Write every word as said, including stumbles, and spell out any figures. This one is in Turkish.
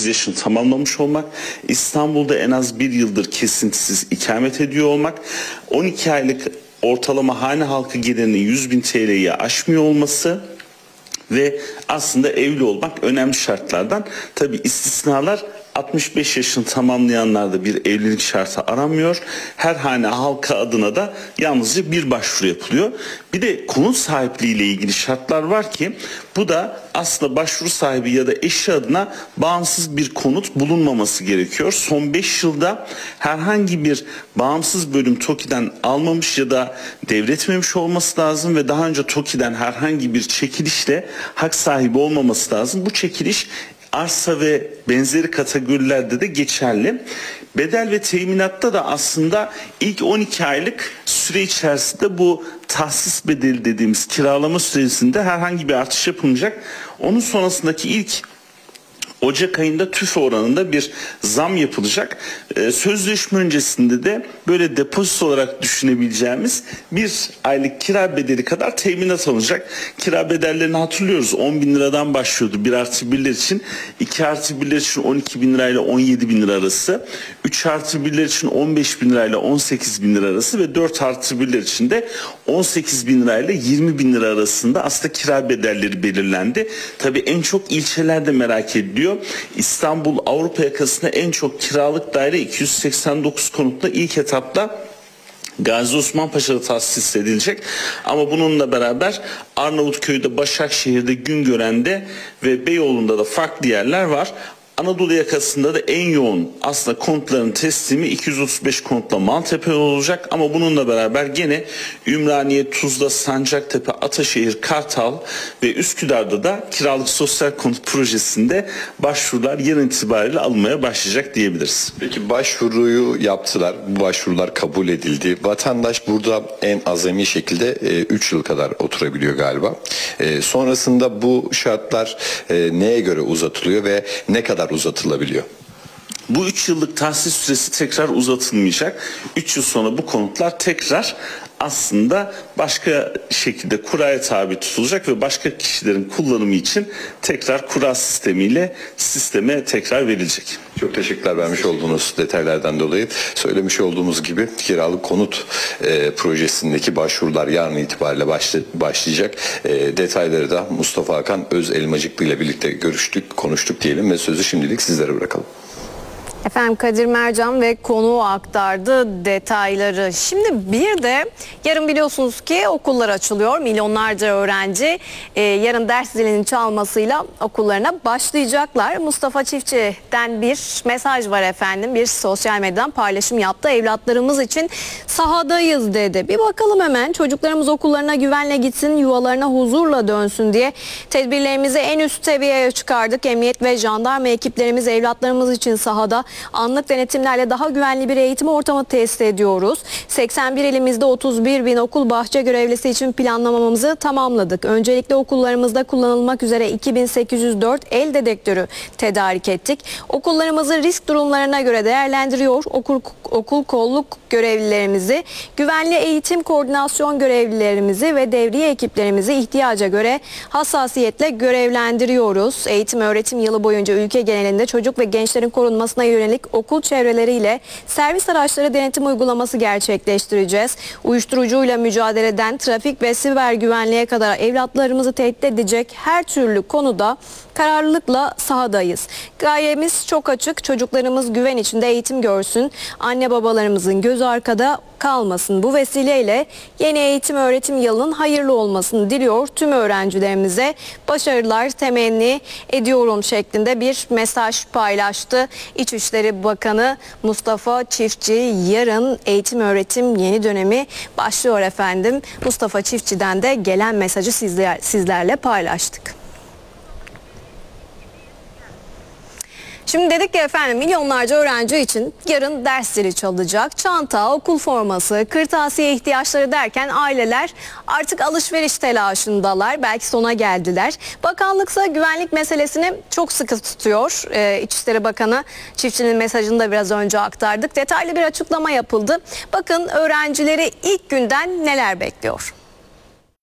sekiz yaşını tamamlamış olmak, İstanbul'da en az bir yıldır kesintisiz ikamet ediyor olmak, on iki aylık ortalama hane halkı gelirinin yüz bin T L'yi aşmıyor olması ve aslında evli olmak önemli şartlardan. Tabii istisnalar, altmış beş yaşını tamamlayanlarda bir evlilik şartı aranmıyor. Her hane halkı adına da yalnızca bir başvuru yapılıyor. Bir de konut sahipliği ile ilgili şartlar var ki bu da aslında başvuru sahibi ya da eşi adına bağımsız bir konut bulunmaması gerekiyor. Son beş yılda herhangi bir bağımsız bölüm TOKİ'den almamış ya da devretmemiş olması lazım ve daha önce TOKİ'den herhangi bir çekilişle hak sahibi olmaması lazım. Bu çekiliş arsa ve benzeri kategorilerde de geçerli. Bedel ve teminatta da aslında ilk on iki aylık süre içerisinde bu tahsis bedeli dediğimiz kiralama süresinde herhangi bir artış yapılmayacak. Onun sonrasındaki ilk Ocak ayında tüfe oranında bir zam yapılacak. Ee, sözleşme öncesinde de böyle depozito olarak düşünebileceğimiz bir aylık kira bedeli kadar teminat alınacak. Kira bedellerini hatırlıyoruz. on bin liradan başlıyordu bir artı birler için. iki artı birler için on iki bin lirayla on yedi bin lira arası. üç artı birler için on beş bin lirayla on sekiz bin lira arası ve dört artı birler için de on sekiz bin lirayla yirmi bin lira arasında aslında kira bedelleri belirlendi. Tabii en çok ilçelerde merak ediliyor. İstanbul Avrupa yakasında en çok kiralık daire iki yüz seksen dokuz konutla ilk etapta Gazi Osman Paşa'da tahsis edilecek. Ama bununla beraber Arnavutköy'de, Başakşehir'de, Güngören'de ve Beyoğlu'nda da farklı yerler var. Anadolu yakasında da en yoğun aslında konutların teslimi iki yüz otuz beş konutla Maltepe olacak ama bununla beraber gene Ümraniye, Tuzla, Sancaktepe, Ataşehir, Kartal ve Üsküdar'da da kiralık sosyal konut projesinde başvurular yarın itibariyle alınmaya başlayacak diyebiliriz. Peki başvuruyu yaptılar, bu başvurular kabul edildi. Vatandaş burada en azami şekilde üç yıl kadar oturabiliyor galiba. E, sonrasında bu şartlar e, neye göre uzatılıyor ve ne kadar uzatılabiliyor? Bu üç yıllık tahsis süresi tekrar uzatılmayacak. üç yıl sonra bu konutlar tekrar aslında başka şekilde kuraya tabi tutulacak ve başka kişilerin kullanımı için tekrar kura sistemiyle sisteme tekrar verilecek. Çok teşekkürler vermiş olduğunuz detaylardan dolayı. Söylemiş olduğumuz gibi kiralık konut e, projesindeki başvurular yarın itibariyle başla, başlayacak. E, detayları da Mustafa Hakan Özelmacıklı ile birlikte görüştük, konuştuk diyelim ve sözü şimdilik sizlere bırakalım. Efendim Kadir Mercan ve konuğu aktardı detayları. Şimdi bir de yarın biliyorsunuz ki okullar açılıyor. Milyonlarca öğrenci e, yarın ders zilinin çalmasıyla okullarına başlayacaklar. Mustafa Çiftçi'den bir mesaj var efendim. Bir sosyal medyadan paylaşım yaptı. Evlatlarımız için sahadayız dedi. Bir bakalım hemen, çocuklarımız okullarına güvenle gitsin, yuvalarına huzurla dönsün diye tedbirlerimizi en üst seviyeye çıkardık. Emniyet ve jandarma ekiplerimiz evlatlarımız için sahada. Anlık denetimlerle daha güvenli bir eğitim ortamı tesis ediyoruz. seksen bir ilimizde otuz bir bin okul bahçe görevlisi için planlamamızı tamamladık. Öncelikle okullarımızda kullanılmak üzere iki bin sekiz yüz dört el dedektörü tedarik ettik. Okullarımızı risk durumlarına göre değerlendiriyor. Okul, okul kolluk görevlilerimizi, güvenli eğitim koordinasyon görevlilerimizi ve devriye ekiplerimizi ihtiyaca göre hassasiyetle görevlendiriyoruz. Eğitim öğretim yılı boyunca ülke genelinde çocuk ve gençlerin korunmasına yönelik okul çevreleriyle servis araçları denetim uygulaması gerçekleştireceğiz. Uyuşturucuyla mücadeleden trafik ve siber güvenliğe kadar evlatlarımızı tehdit edecek her türlü konuda kararlılıkla sahadayız. Gayemiz çok açık. Çocuklarımız güven içinde eğitim görsün. Anne babalarımızın gözü arkada kalmasın. Bu vesileyle yeni eğitim öğretim yılının hayırlı olmasını diliyor. Tüm öğrencilerimize başarılar temenni ediyorum şeklinde bir mesaj paylaştı. İçişleri Bakanı Mustafa Çiftçi. Yarın eğitim öğretim yeni dönemi başlıyor efendim. Mustafa Çiftçi'den de gelen mesajı sizler, sizlerle paylaştık. Şimdi dedik ki efendim milyonlarca öğrenci için yarın ders zili çalacak. Çanta, okul forması, kırtasiye ihtiyaçları derken aileler artık alışveriş telaşındalar. Belki sona geldiler. Bakanlıksa güvenlik meselesini çok sıkı tutuyor. Ee, İçişleri Bakanı Çiftçi'nin mesajını da biraz önce aktardık. Detaylı bir açıklama yapıldı. Bakın öğrencileri ilk günden neler bekliyor.